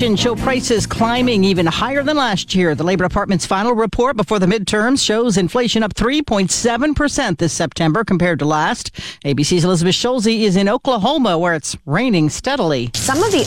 inflation show prices climbing even higher than last year. The Labor Department's final report before the midterms shows inflation up 3.7% this September compared to last. ABC's Elizabeth Schulze is in Oklahoma, where it's raining steadily. Some of the